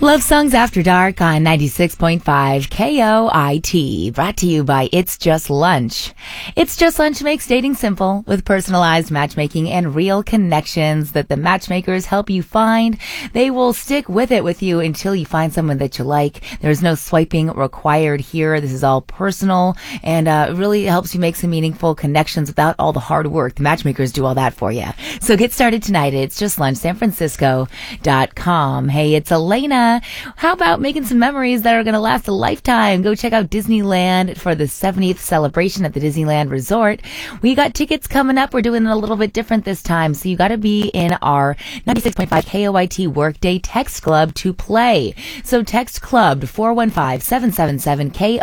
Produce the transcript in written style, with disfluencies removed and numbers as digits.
Love Songs After Dark on 96.5 KOIT, brought to you by It's Just Lunch. It's Just Lunch makes dating simple with personalized matchmaking and real connections that the matchmakers help you find. They will stick with it with you until you find someone that you like. There's no swiping required here. This is all personal and it really helps you make some meaningful connections without all the hard work. The matchmakers do all that for you. So get started tonight at It's Just Lunch, sanfrancisco.com. Hey, it's Elena. How about making some memories that are going to last a lifetime? Go check out Disneyland for the 70th celebration at the Disneyland Resort. We got tickets coming up. We're doing it a little bit different this time. So you got to be in our 96.5 KOIT Workday Text Club to play. So text club to 415-777-KOIT.